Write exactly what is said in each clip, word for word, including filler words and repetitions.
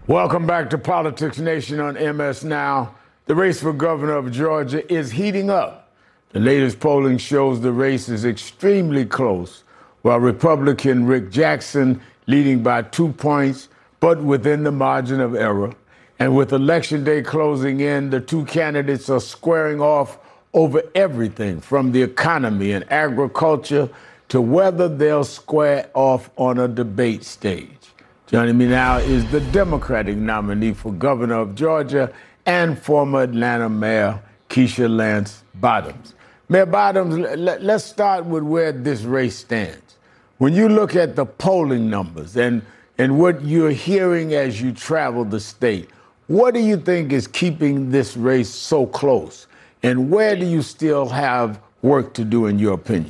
Welcome back to Politics Nation on M S Now. The race for governor of Georgia is heating up. The latest polling shows the race is extremely close, while Republican Rick Jackson leading by two points, but within the margin of error. And with Election Day closing in, the two candidates are squaring off over everything from the economy and agriculture to whether they'll square off on a debate stage. Joining me now is the Democratic nominee for governor of Georgia and former Atlanta Mayor Keisha Lance Bottoms. Mayor Bottoms, let's start with where this race stands. When you look at the polling numbers and, and what you're hearing as you travel the state, what do you think is keeping this race so close? And where do you still have work to do, in your opinion?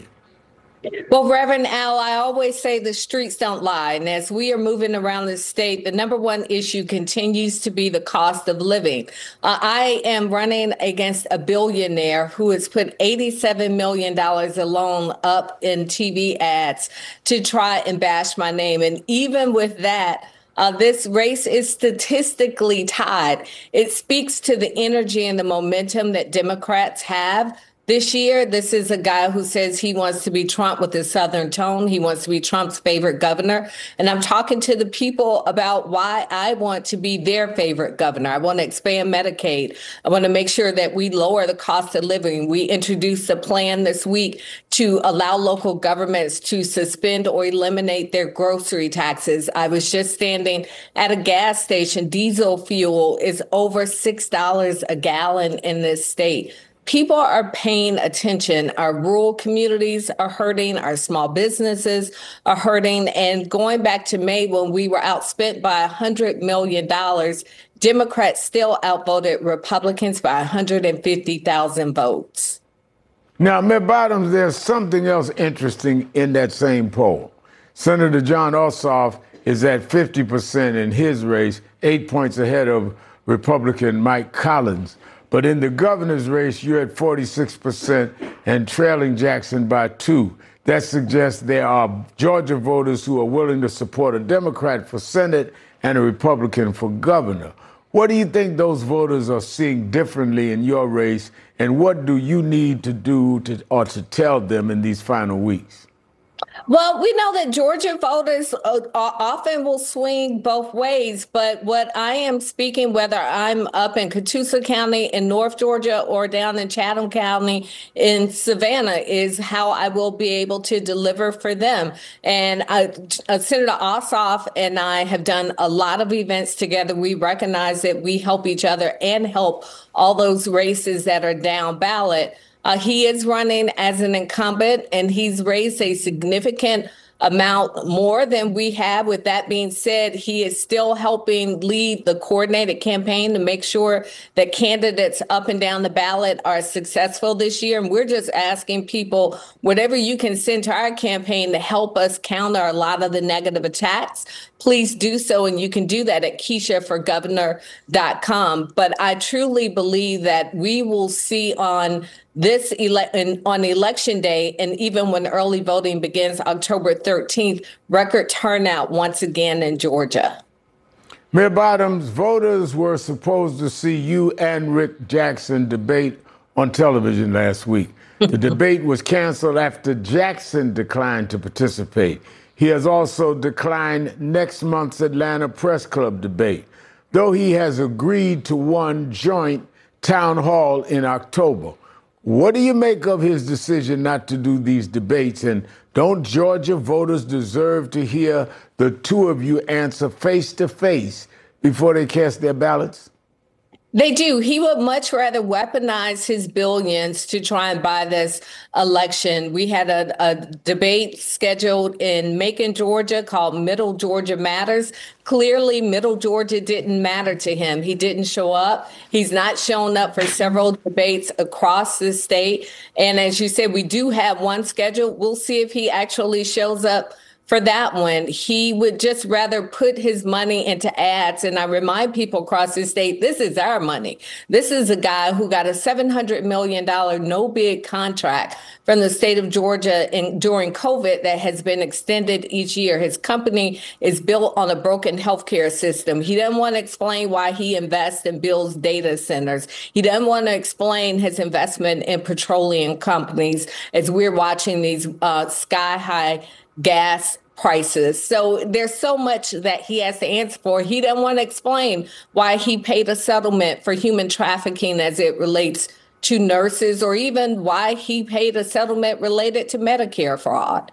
Well, Reverend Al, I always say the streets don't lie. And as we are moving around the state, the number one issue continues to be the cost of living. Uh, I am running against a billionaire who has put eighty-seven million dollars alone up in T V ads to try and bash my name. And even with that, Uh, this race is statistically tied. It speaks to the energy and the momentum that Democrats have this year. This is a guy who says he wants to be Trump with his Southern tone. He wants to be Trump's favorite governor. And I'm talking to the people about why I want to be their favorite governor. I want to expand Medicaid. I want to make sure that we lower the cost of living. We introduced a plan this week to allow local governments to suspend or eliminate their grocery taxes. I was just standing at a gas station. Diesel fuel is over six dollars a gallon in this state. People are paying attention. Our rural communities are hurting. Our small businesses are hurting. And going back to May, when we were outspent by one hundred million dollars, Democrats still outvoted Republicans by one hundred fifty thousand votes. Now, Mayor Bottoms, there's something else interesting in that same poll. Senator Jon Ossoff is at fifty percent in his race, eight points ahead of Republican Mike Collins. But in the governor's race, you're at forty-six percent and trailing Jackson by two. That suggests there are Georgia voters who are willing to support a Democrat for Senate and a Republican for governor. What do you think those voters are seeing differently in your race, and what do you need to do to, or to tell them in these final weeks? Well, we know that Georgia voters often will swing both ways, but what I am speaking, whether I'm up in Catoosa County in North Georgia or down in Chatham County in Savannah, is how I will be able to deliver for them. And uh, uh, Senator Ossoff and I have done a lot of events together. We recognize that we help each other and help all those races that are down ballot. Uh, he is running as an incumbent, and he's raised a significant amount more than we have. With that being said, he is still helping lead the coordinated campaign to make sure that candidates up and down the ballot are successful this year. And we're just asking people, whatever you can send to our campaign to help us counter a lot of the negative attacks, please do so. And you can do that at Keisha for governor dot com. But I truly believe that we will see on this ele- on election day, and even when early voting begins October thirteenth, record turnout once again in Georgia. Mayor Bottoms, voters were supposed to see you and Rick Jackson debate on television last week. The debate was canceled after Jackson declined to participate. He has also declined next month's Atlanta Press Club debate, though he has agreed to one joint town hall in October. What do you make of his decision not to do these debates? And don't Georgia voters deserve to hear the two of you answer face to face before they cast their ballots? They do. He would much rather weaponize his billions to try and buy this election. We had a, a debate scheduled in Macon, Georgia, called Middle Georgia Matters. Clearly, Middle Georgia didn't matter to him. He didn't show up. He's not shown up for several debates across the state. And as you said, we do have one scheduled. We'll see if he actually shows up for that one. He would just rather put his money into ads. And I remind people across the state, this is our money. This is a guy who got a seven hundred million dollars no-bid contract from the state of Georgia in, during COVID that has been extended each year. His company is built on a broken healthcare system. He doesn't want to explain why he invests and builds data centers. He doesn't want to explain his investment in petroleum companies as we're watching these uh, sky-high gas prices. So there's so much that he has to answer for. He doesn't want to explain why he paid a settlement for human trafficking as it relates to nurses, or even why he paid a settlement related to Medicare fraud.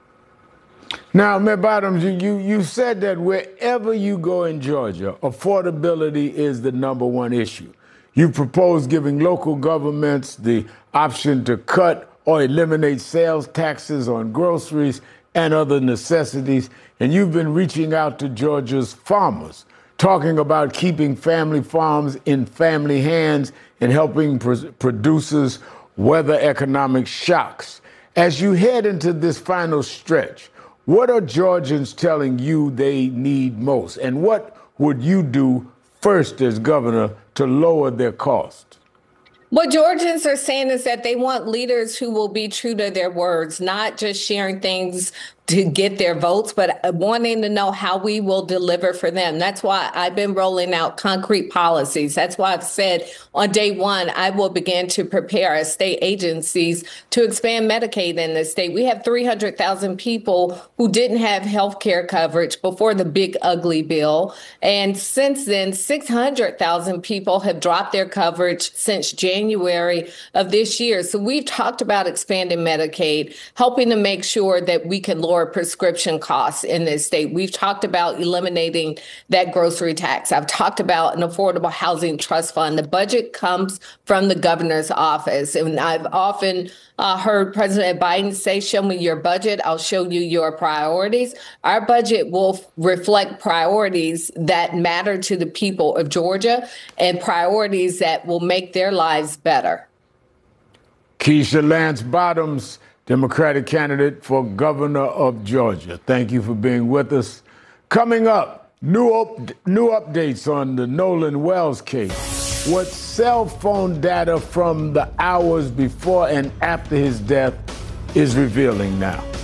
Now, Miz Bottoms, you, you, you said that wherever you go in Georgia, affordability is the number one issue. You propose giving local governments the option to cut or eliminate sales taxes on groceries and other necessities, and you've been reaching out to Georgia's farmers, talking about keeping family farms in family hands and helping pr- producers weather economic shocks. As you head into this final stretch, what are Georgians telling you they need most? And what would you do first as governor to lower their costs? What Georgians are saying is that they want leaders who will be true to their words, not just sharing things to get their votes, but wanting to know how we will deliver for them. That's why I've been rolling out concrete policies. That's why I've said on day one, I will begin to prepare our state agencies to expand Medicaid in the state. We have three hundred thousand people who didn't have health care coverage before the big ugly bill. And since then, six hundred thousand people have dropped their coverage since January of this year. So we've talked about expanding Medicaid, helping to make sure that we can lower prescription costs in this state. We've talked about eliminating that grocery tax. I've talked about an affordable housing trust fund. The budget comes from the governor's office. And I've often uh, heard President Biden say, show me your budget, I'll show you your priorities. Our budget will f- reflect priorities that matter to the people of Georgia and priorities that will make their lives better. Keisha Lance Bottoms, Democratic candidate for governor of Georgia. Thank you for being with us. Coming up, new up, new updates on the Nolan Wells case. What cell phone data from the hours before and after his death is revealing now.